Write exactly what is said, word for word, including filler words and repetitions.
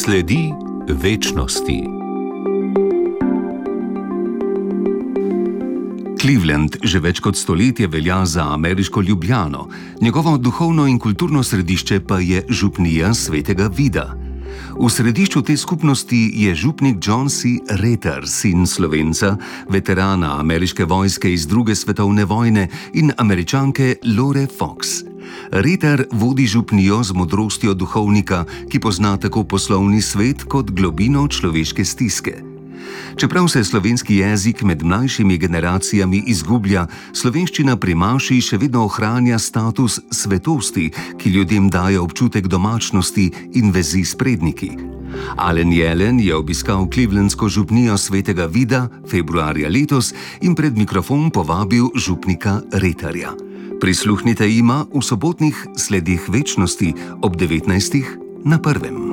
Sledi večnosti. Cleveland že več kot stoletje velja za ameriško Ljubljano, njegovo duhovno in kulturno središče pa je župnija Svetega Vida. V središču te skupnosti je župnik John C. Reter, sin Slovenca, veterana ameriške vojske iz druge svetovne vojne in Američanke Lore Fox. Reter vodi župnijo z modrostjo duhovnika, ki pozna tako poslovni svet kot globino človeške stiske. Čeprav se slovenski jezik med mlajšimi generacijami izgublja, slovenščina pri maši še vedno ohranja status svetosti, ki ljudem daje občutek domačnosti in vezi s predniki. Alen Jelen je obiskal clevelandsko župnijo Svetega Vida februarja letos in pred mikrofon povabil župnika Reterja. Prisluhnite jima v sobotnih Sledih večnosti ob devetnajstih na prvem.